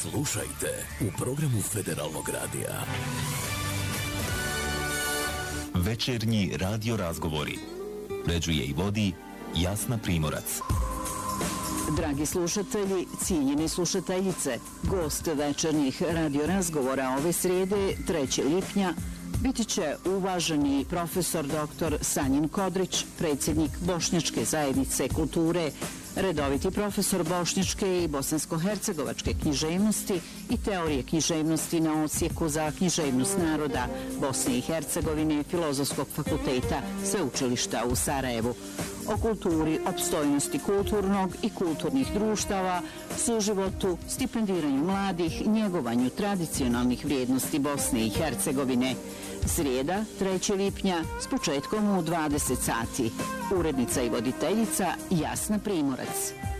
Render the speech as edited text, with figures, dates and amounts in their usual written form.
Slušajte u programu Federalnog radija. Večernji radio razgovori. Uređuje i vodi Jasna Primorac. Dragi slušatelji, cijenjene slušateljice, gost večernjih radio razgovora ove srijede, 3. lipnja, biti će uvaženi profesor dr. Sanjin Kodrić, predsjednik Bošnjačke zajednice kulture, redoviti profesor bošnjačke i bosansko-hercegovačke književnosti i teorije književnosti na odsjeku za književnost naroda Bosne i Hercegovine Filozofskog fakulteta Sveučilišta u Sarajevu. O kulturi, opstojnosti kulturnog i kulturnih društava, suživotu, stipendiranju mladih, njegovanju tradicionalnih vrijednosti Bosne i Hercegovine. Srijeda, 3. lipnja, s početkom u 20 sati. Urednica i voditeljica Jasna Primorac.